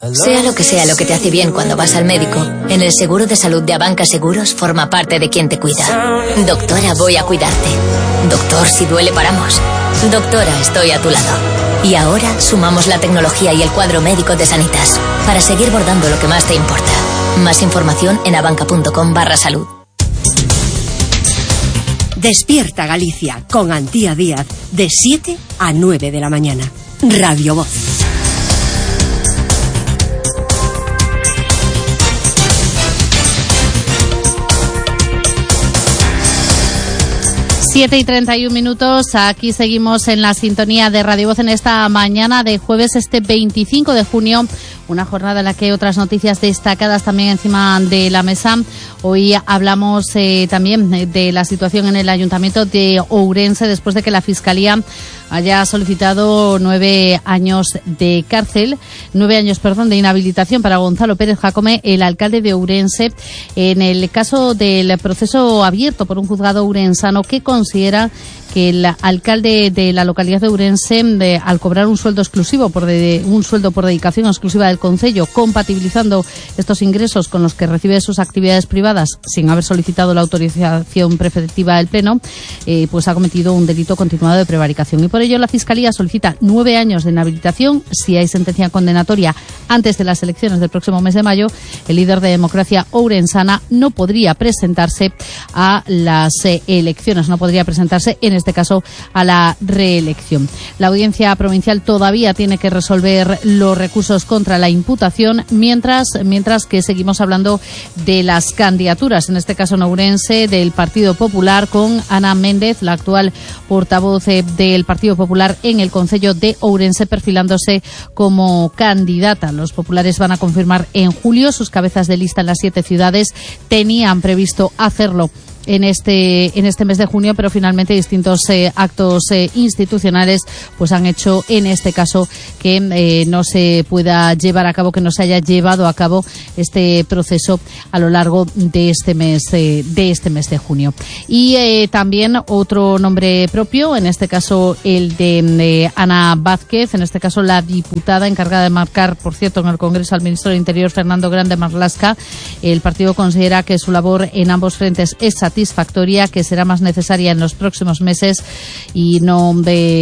Sea lo que que te hace bien cuando vas al médico, en el seguro de salud de Abanca Seguros forma parte de quien te cuida. Doctora, voy a cuidarte. Doctor, si duele paramos. Doctora, estoy a tu lado. Y ahora sumamos la tecnología y el cuadro médico de Sanitas para seguir bordando lo que más te importa. Más información en abanca.com/salud. Despierta Galicia con Antía Díaz de 7 a 9 de la mañana. Radio Voz. Siete y 31 minutos, aquí seguimos en la sintonía de Radio Voz en esta mañana de jueves 25 de junio, una jornada en la que hay otras noticias destacadas también encima de la mesa. Hoy hablamos también de la situación en el Ayuntamiento de Ourense después de que la Fiscalía haya solicitado 9 años de cárcel, 9 años, de inhabilitación para Gonzalo Pérez Jacome, el alcalde de Ourense, en el caso del proceso abierto por un juzgado ourensano que considera que el alcalde de la localidad de Ourense, al cobrar un sueldo exclusivo un sueldo por dedicación exclusiva del concello, compatibilizando estos ingresos con los que recibe sus actividades privadas sin haber solicitado la autorización preceptiva del Pleno, pues ha cometido un delito continuado de prevaricación. Y por ello la Fiscalía solicita 9 años de inhabilitación. Si hay sentencia condenatoria antes de las elecciones del próximo mes de mayo, el líder de Democracia ourensana no podría presentarse a las elecciones, no podría presentarse en este caso a la reelección. La Audiencia Provincial todavía tiene que resolver los recursos contra la imputación, mientras que seguimos hablando de las candidaturas, en este caso en Ourense, del Partido Popular, con Ana Méndez, la actual portavoz del Partido Popular en el concello de Ourense, perfilándose como candidata. Los populares van a confirmar en julio sus cabezas de lista en las 7 ciudades. Tenían previsto hacerlo en este mes de junio, pero finalmente distintos actos institucionales pues han hecho en este caso que no se pueda llevar a cabo, que no se haya llevado a cabo este proceso a lo largo de este mes de junio. Y también otro nombre propio, en este caso el de Ana Vázquez, en este caso la diputada encargada de marcar, por cierto, en el Congreso al ministro del Interior, Fernando Grande Marlaska. El partido considera que su labor en ambos frentes es satisfactoria, que será más necesaria en los próximos meses y no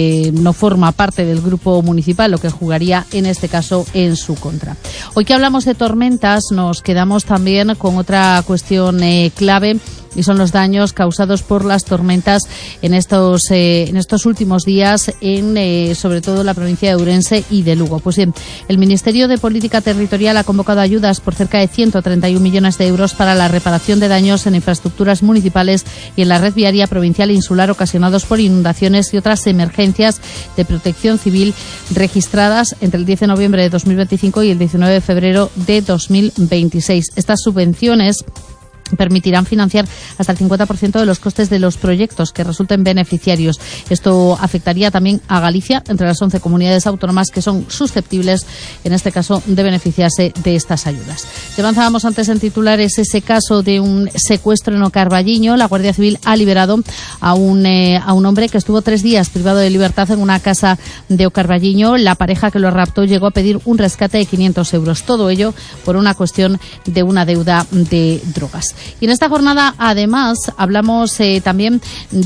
forma parte del grupo municipal, lo que jugaría en este caso en su contra. Hoy que hablamos de tormentas, nos quedamos también con otra cuestión clave, y son los daños causados por las tormentas en estos últimos días sobre todo la provincia de Ourense y de Lugo. Pues bien, el Ministerio de Política Territorial ha convocado ayudas por cerca de 131 millones de euros para la reparación de daños en infraestructuras municipales y en la red viaria provincial e insular ocasionados por inundaciones y otras emergencias de protección civil registradas entre el 10 de noviembre de 2025 y el 19 de febrero de 2026. Estas subvenciones permitirán financiar hasta el 50% de los costes de los proyectos que resulten beneficiarios. Esto afectaría también a Galicia, entre las 11 comunidades autónomas que son susceptibles, en este caso, de beneficiarse de estas ayudas. Te avanzábamos antes en titulares ese caso de un secuestro en Ocarballiño. La Guardia Civil ha liberado a un hombre que estuvo 3 días privado de libertad en una casa de Ocarballiño. La pareja que lo raptó llegó a pedir un rescate de 500 euros. Todo ello por una cuestión de una deuda de drogas. Y en esta jornada, además, hablamos también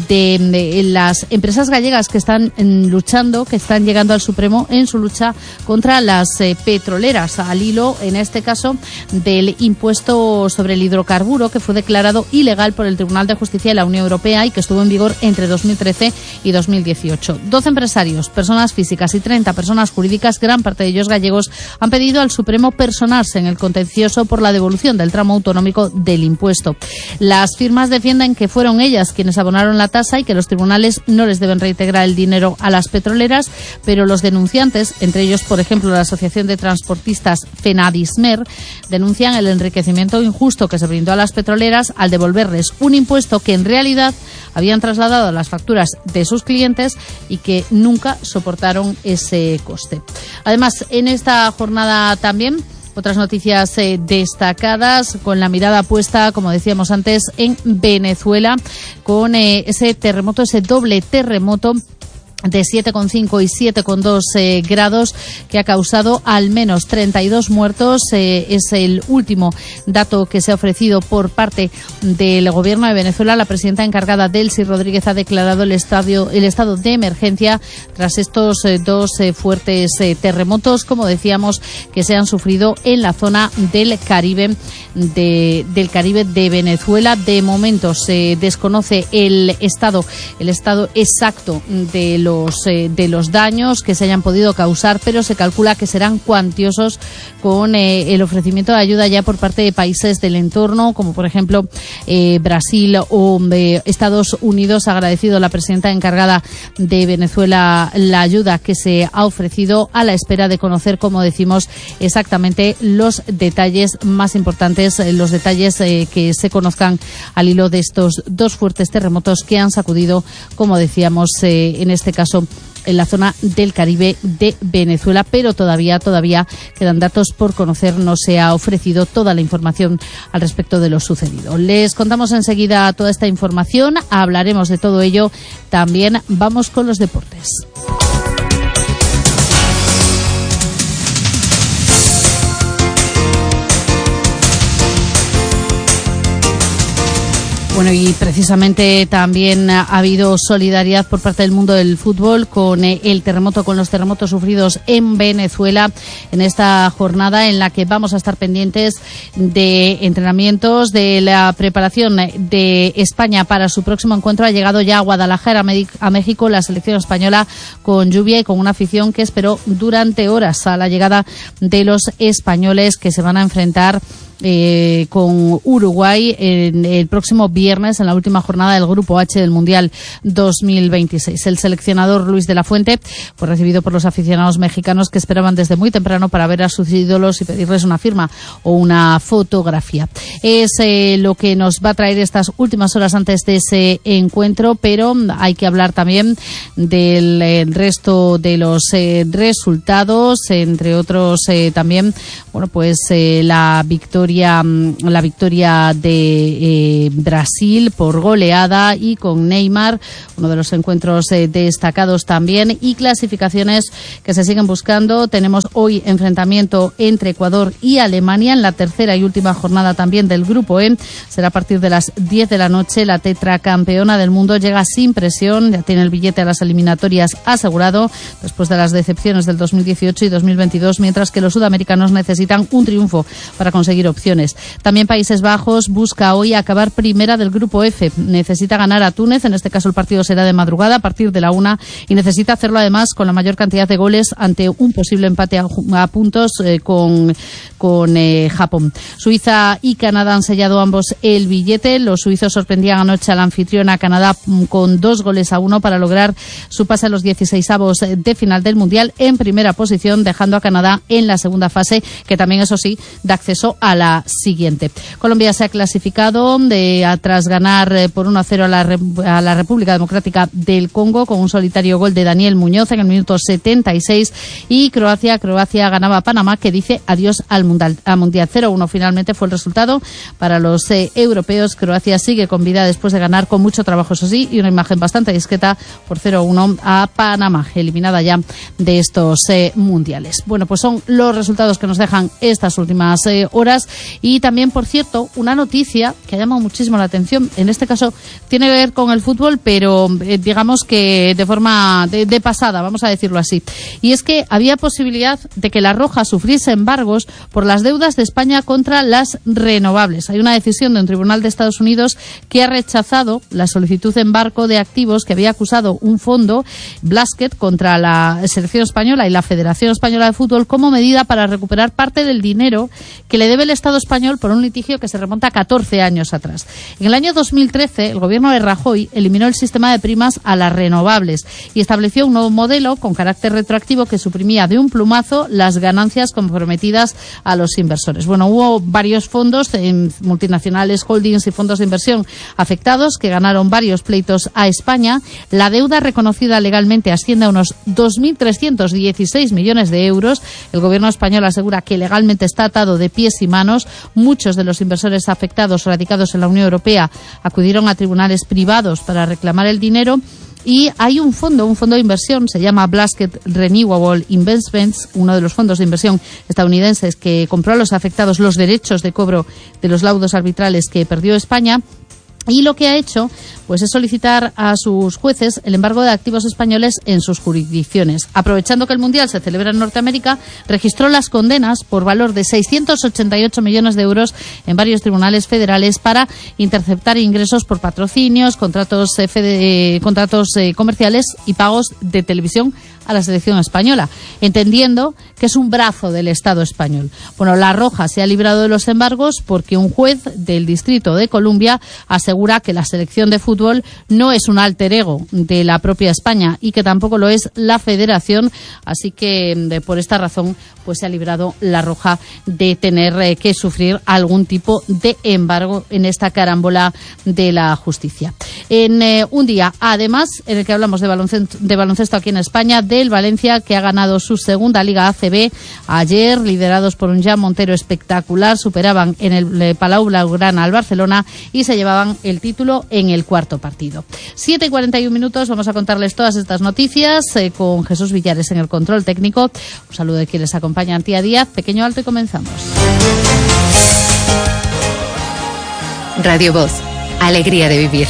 de las empresas gallegas que están luchando, que están llegando al Supremo en su lucha contra las petroleras, al hilo, en este caso, del impuesto sobre el hidrocarburo que fue declarado ilegal por el Tribunal de Justicia de la Unión Europea y que estuvo en vigor entre 2013 y 2018. 12 empresarios, personas físicas y 30 personas jurídicas, gran parte de ellos gallegos, han pedido al Supremo personarse en el contencioso por la devolución del tramo autonómico del impuesto. Las firmas defienden que fueron ellas quienes abonaron la tasa y que los tribunales no les deben reintegrar el dinero a las petroleras, pero los denunciantes, entre ellos, por ejemplo, la Asociación de Transportistas FENADISMER, denuncian el enriquecimiento injusto que se brindó a las petroleras al devolverles un impuesto que en realidad habían trasladado a las facturas de sus clientes y que nunca soportaron ese coste. Además, en esta jornada también otras noticias destacadas, con la mirada puesta, como decíamos antes, en Venezuela, con ese terremoto, ese doble terremoto de 7,5 y 7,2 grados, que ha causado al menos 32 muertos. Es el último dato que se ha ofrecido por parte del gobierno de Venezuela. La presidenta encargada, Delcy Rodríguez, ha declarado el estado de emergencia tras estos dos fuertes terremotos, como decíamos, que se han sufrido en la zona del Caribe de Venezuela. De momento se desconoce el estado exacto de los daños que se hayan podido causar, pero se calcula que serán cuantiosos, con el ofrecimiento de ayuda ya por parte de países del entorno, como por ejemplo Brasil o Estados Unidos. Ha agradecido la presidenta encargada de Venezuela la ayuda que se ha ofrecido, a la espera de conocer, como decimos, exactamente los detalles más importantes, los detalles que se conozcan al hilo de estos dos fuertes terremotos que han sacudido, como decíamos, en este caso en la zona del Caribe de Venezuela, pero todavía quedan datos por conocer. No se ha ofrecido toda la información al respecto de lo sucedido. Les contamos enseguida toda esta información, hablaremos de todo ello. También vamos con los deportes. Bueno, y precisamente también ha habido solidaridad por parte del mundo del fútbol con los terremotos sufridos en Venezuela, en esta jornada en la que vamos a estar pendientes de entrenamientos, de la preparación de España para su próximo encuentro. Ha llegado ya a Guadalajara, a México, la selección española, con lluvia y con una afición que esperó durante horas a la llegada de los españoles, que se van a enfrentar con Uruguay el próximo viernes, en la última jornada del Grupo H del Mundial 2026. El seleccionador Luis de la Fuente fue recibido por los aficionados mexicanos, que esperaban desde muy temprano para ver a sus ídolos y pedirles una firma o una fotografía. Es lo que nos va a traer estas últimas horas antes de ese encuentro, pero hay que hablar también del resto de los resultados, entre otros también, bueno, pues la victoria de Brasil por goleada, y con Neymar, uno de los encuentros destacados también, y clasificaciones que se siguen buscando. Tenemos hoy enfrentamiento entre Ecuador y Alemania en la tercera y última jornada también del Grupo E. Será a partir de las 10 de la noche. La tetracampeona del mundo llega sin presión, ya tiene el billete a las eliminatorias asegurado después de las decepciones del 2018 y 2022, mientras que los sudamericanos necesitan un triunfo para conseguir opciones. También Países Bajos busca hoy acabar primera del Grupo F. Necesita ganar a Túnez, en este caso el partido será de madrugada a partir de la 1, y necesita hacerlo además con la mayor cantidad de goles ante un posible empate a puntos con Japón. Suiza y Canadá han sellado ambos el billete. Los suizos sorprendían anoche al anfitrión, a Canadá, con 2-1 para lograr su pase a los 16avos de final del Mundial en primera posición, dejando a Canadá en la segunda fase, que también, eso sí, da acceso a la siguiente. Colombia se ha clasificado tras ganar por 1-0 a la República Democrática del Congo, con un solitario gol de Daniel Muñoz en el minuto 76, y Croacia ganaba a Panamá, que dice adiós al Mundial. 0-1 finalmente fue el resultado para los europeos. Croacia sigue con vida después de ganar con mucho trabajo, eso sí, y una imagen bastante discreta, por 0-1 a Panamá, eliminada ya de estos mundiales. Bueno, pues son los resultados que nos dejan estas últimas horas. Y también, por cierto, una noticia que ha llamado muchísimo la atención. En este caso tiene que ver con el fútbol, pero digamos que de forma de pasada, vamos a decirlo así. Y es que había posibilidad de que La Roja sufriese embargos por las deudas de España contra las renovables. Hay una decisión de un tribunal de Estados Unidos que ha rechazado la solicitud de embargo de activos que había acusado un fondo, Blasket, contra la selección española y la Federación Española de Fútbol, como medida para recuperar parte del dinero que le debe el Estado español por un litigio que se remonta a 14 años atrás. En el año 2013, el gobierno de Rajoy eliminó el sistema de primas a las renovables y estableció un nuevo modelo con carácter retroactivo que suprimía de un plumazo las ganancias comprometidas a los inversores. Bueno, hubo varios fondos, multinacionales, holdings y fondos de inversión afectados, que ganaron varios pleitos a España. La deuda reconocida legalmente asciende a unos 2.316 millones de euros. El gobierno español asegura que legalmente está atado de pies y manos. Muchos de los inversores afectados radicados en la Unión Europea acudieron a tribunales privados para reclamar el dinero. Y hay un fondo de inversión, se llama Blasket Renewable Investments, uno de los fondos de inversión estadounidenses que compró a los afectados los derechos de cobro de los laudos arbitrales que perdió España. Y lo que ha hecho, pues, es solicitar a sus jueces el embargo de activos españoles en sus jurisdicciones. Aprovechando que el Mundial se celebra en Norteamérica, registró las condenas por valor de 688 millones de euros en varios tribunales federales para interceptar ingresos por patrocinios, contratos comerciales y pagos de televisión a la selección española, entendiendo que es un brazo del Estado español. Bueno, La Roja se ha librado de los embargos porque un juez del Distrito de Columbia asegura que la selección de fútbol no es un alter ego de la propia España y que tampoco lo es la Federación, así que por esta razón pues se ha librado La Roja de tener que sufrir algún tipo de embargo en esta carambola de la justicia. En un día, además, en el que hablamos de baloncesto aquí en España, del Valencia, que ha ganado su segunda Liga ACB. Ayer, liderados por un Jan Montero espectacular, superaban en el Palau Blaugrana al Barcelona y se llevaban el título en el cuarto partido. 7:41, vamos a contarles todas estas noticias con Jesús Villares en el control técnico. Un saludo de quien les acompaña, Antía Díaz. Pequeño alto y comenzamos. Radio Voz, alegría de vivir.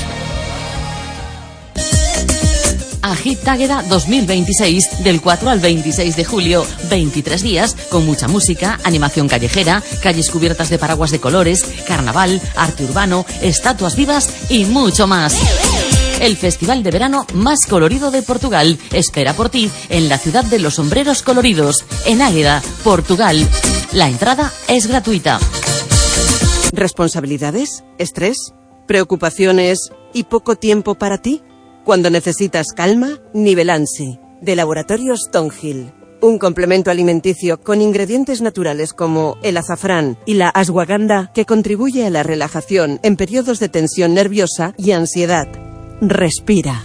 Agit Águeda 2026, del 4 al 26 de julio, 23 días, con mucha música, animación callejera, calles cubiertas de paraguas de colores, carnaval, arte urbano, estatuas vivas y mucho más. El festival de verano más colorido de Portugal espera por ti en la ciudad de los sombreros coloridos, en Águeda, Portugal. La entrada es gratuita. ¿Responsabilidades? ¿Estrés? ¿Preocupaciones y poco tiempo para ti? Cuando necesitas calma, Nivelansi, de Laboratorios Tonhill. Un complemento alimenticio con ingredientes naturales como el azafrán y la ashwagandha que contribuye a la relajación en periodos de tensión nerviosa y ansiedad. Respira.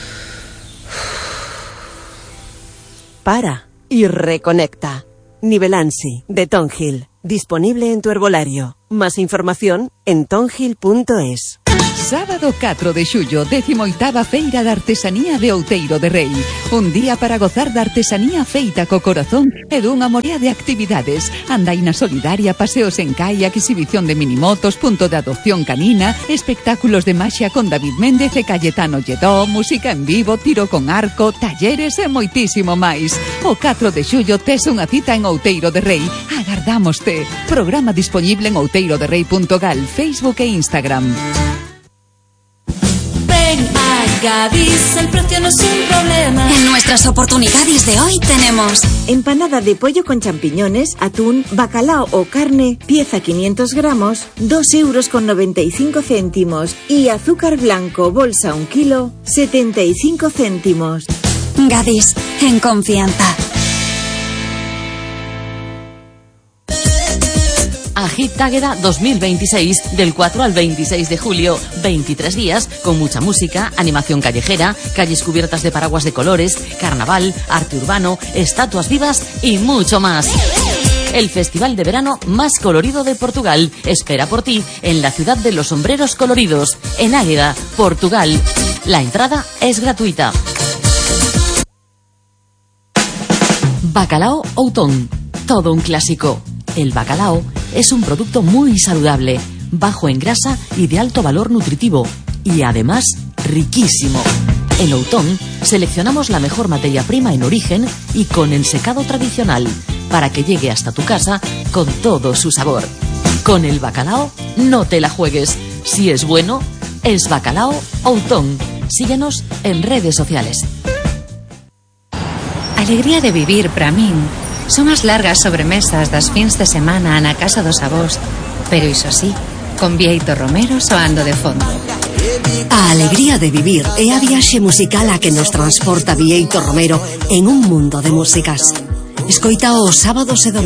Para y reconecta. Nivelansi, de Tonhill. Disponible en tu herbolario. Más información en tonhill.es. Sábado 4 de xullo, 18ª Feira de Artesanía de Outeiro de Rei. Un día para gozar da artesanía feita co corazón e dunha morea de actividades. Andaina solidaria, paseos en kayak, exhibición de minimotos, punto de adopción canina, espectáculos de maxia con David Méndez e Cayetano Lledó, música en vivo, tiro con arco, talleres e moitísimo máis. O 4 de xullo tes unha cita en Outeiro de Rei. Agardámoste. Programa disponible en outeiroderrei.gal, Facebook e Instagram. Gadis, el precio no es un problema. En nuestras oportunidades de hoy tenemos empanada de pollo con champiñones, atún, bacalao o carne, pieza 500 gramos, 2,95 €, y azúcar blanco, bolsa 1 kilo, 75 céntimos. Gadis, en confianza. Agit Águeda 2026, del 4 al 26 de julio, 23 días, con mucha música, animación callejera, calles cubiertas de paraguas de colores, carnaval, arte urbano, estatuas vivas y mucho más. El festival de verano más colorido de Portugal espera por ti en la ciudad de los sombreros coloridos, en Águeda, Portugal. La entrada es gratuita. Bacalao Outón, todo un clásico. El bacalao es un producto muy saludable, bajo en grasa y de alto valor nutritivo, y además riquísimo. En Outón seleccionamos la mejor materia prima en origen y con ensecado tradicional, para que llegue hasta tu casa con todo su sabor. Con el bacalao no te la juegues. Si es bueno, es Bacalao Outón. Síguenos en redes sociales. Alegría de vivir para min son as largas sobremesas das fins de semana na casa dos avós, pero iso sí, con Bieito Romero soando de fondo. A alegría de vivir é a viaxe musical a que nos transporta Bieito Romero en un mundo de músicas. Escoita os sábados e